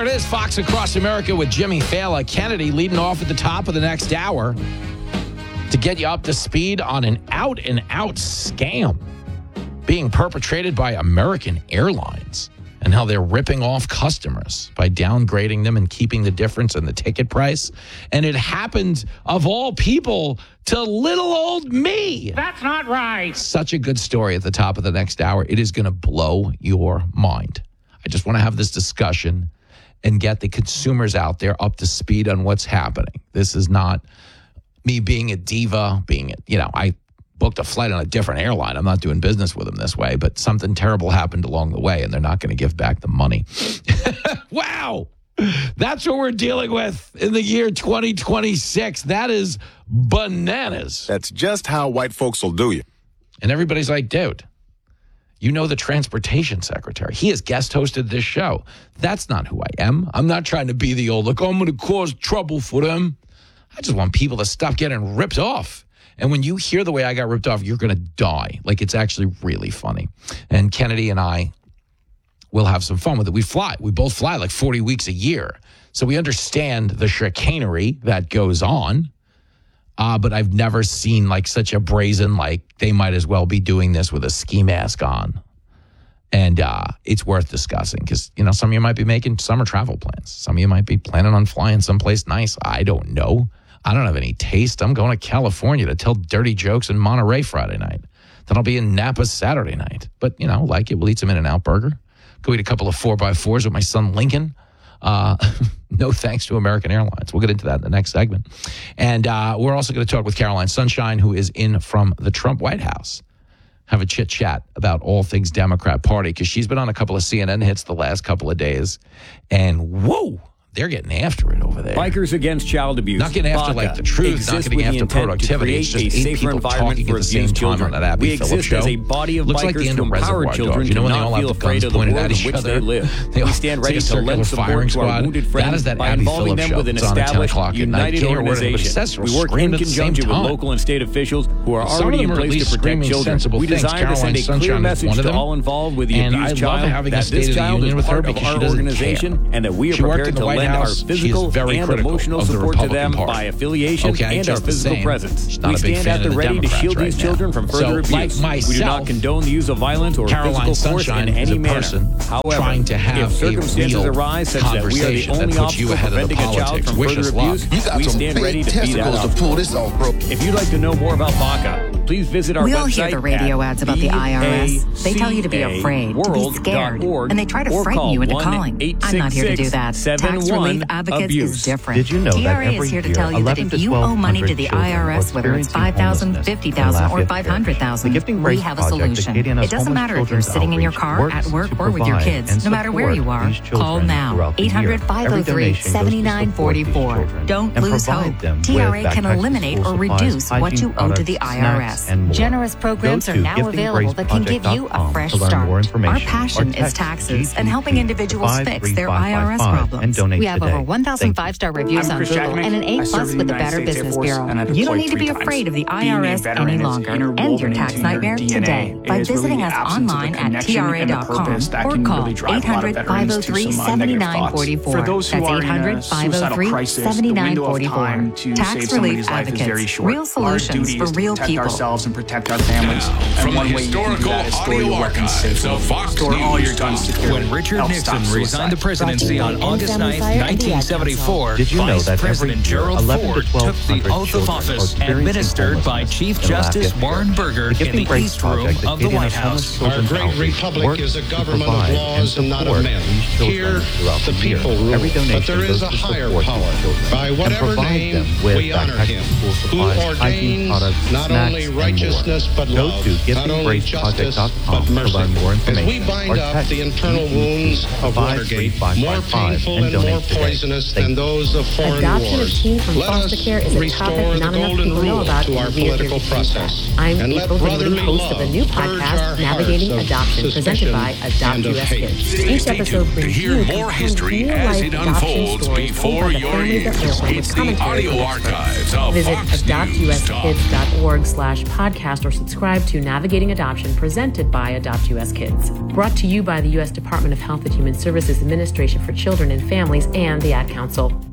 There it is, Fox Across America with Jimmy Fallon. Kennedy leading off at the top of the next hour to get you up to speed on an out-and-out scam being perpetrated by American Airlines and how they're ripping off customers by downgrading them and keeping the difference in the ticket price. And it happened, of all people, to little old me. That's not right. Such a good story at the top of the next hour. It is going to blow your mind. I just want to have this discussion and get the consumers out there up to speed on what's happening. This is not me being a diva, I booked a flight on a different airline. I'm not doing business with them this way, but something terrible happened along the way, and they're not going to give back the money. Wow. That's what we're dealing with in the year 2026. That is bananas. That's just how white folks will do you. And everybody's like, dude, you know the transportation secretary. He has guest hosted this show. That's not who I am. I'm not trying to be the old, I'm going to cause trouble for them. I just want people to stop getting ripped off. And when you hear the way I got ripped off, you're going to die. Like, it's actually really funny. And Kennedy and I will have some fun with it. We both fly like 40 weeks a year. So we understand the chicanery that goes on. But I've never seen like such a brazen, like they might as well be doing this with a ski mask on. And it's worth discussing because, some of you might be making summer travel plans. Some of you might be planning on flying someplace nice. I don't know. I don't have any taste. I'm going to California to tell dirty jokes in Monterey Friday night. Then I'll be in Napa Saturday night. But, we'll eat some In-N-Out burger. Go eat a couple of 4x4s with my son Lincoln. No thanks to American Airlines. We'll get into that in the next segment. And we're also going to talk with Caroline Sunshine, who is in from the Trump White House. Have a chit-chat about all things Democrat Party, because she's been on a couple of CNN hits the last couple of days. And, whoa, they're getting after it over there. Bikers Against Child Abuse. Not getting after like the truth, not getting after productivity. It's just eight people talking at the same time on that Abby Phillips show. We exist as a body of looks bikers like the end to of empower Reservoir children Dogs. to When they not all have feel the afraid guns of the pointed world at in each which other. they live. We stand ready to lend support to our wounded friends by involving them with an established, united organization. We work in conjunction with local and state officials who are already in place to protect children. We desire to send a clear message to all involved with the abused child that this child is part of our organization and that we are prepared to lend our physical and emotional support to them by affiliation and our physical presence. We stand at the ready to shield these children from further abuse. We do not condone the use of violence or physical force in any manner. However, if circumstances arise such that we are the only obstacle preventing a child from further abuse, we stand ready to be that obstacle. If you'd like to know more about BACA, please visit our website. We all hear the radio ads about the IRS. They tell you to be afraid, to be scared, and they try to frighten you into calling. I'm not here to do that. Tax Relief Advocates is different. Did you know that TRA every is here to year, tell you that if you owe money to the IRS, whether it's $5,000, $50,000, or $500,000, we have a solution. It doesn't matter if you're sitting in your car, at work, or with your kids. No matter where you are, call now. 800-503-7944. Don't lose hope. TRA can eliminate or reduce what you owe to the IRS. Generous programs are now available that can give you a fresh start. Our passion is taxes and helping individuals fix their IRS problems. We have over 1,000 5-star reviews on Google and an A+ with the Better Business Bureau. You don't need to be afraid of the IRS any longer. End your tax nightmare today by visiting us online at tra.com or call 800-503-7944. That's 800-503-7944. Tax Relief Advocates. Real solutions for real people. Ourselves and protect our families. From the historical audio archives of Fox News. When Richard Nixon resigned the presidency on August 9, 1974, Did you know Vice that President every year, Gerald 11 to Ford took 1,200 the oath of children office are administered by experiencing Chief homelessness Justice in Warren Lafayette. Berger The in Giving the Grace East Room Project, of the located in White homeless House. children's Our great housing, republic works is a to government provide of laws and not of support men. these children Here, throughout the year. people rule, Every donation but there is goes a to higher support power. these children By and whatever provide name, them with we honor backpacks, him, school who supplies, hygiene ordains products, not snacks, only and righteousness more. but Go love, to not only justice givinggraceproject.com but to mercy. learn more As information. we bind or up text the internal wounds of Watergate, more 53555 painful and and more donate today. poisonous Thank than those of foreign Adoption of wars. teens from Let foster us care is a restore topic the not enough golden people know rule about to our in the near political future. process. I'm And April let Henry, brotherly host of a new love purge podcast, our Navigating hearts of Adoption, presented by suspicion Adopt and of US hate. Kids. Stay Each episode tuned to brings hear you more history as it unfolds before your ears. It's the audio archives of Visit Fox News Talk. podcast or subscribe to Navigating Adoption presented by Adopt US Kids. Brought to you by the U.S. Department of Health and Human Services Administration for Children and Families and the Ad Council.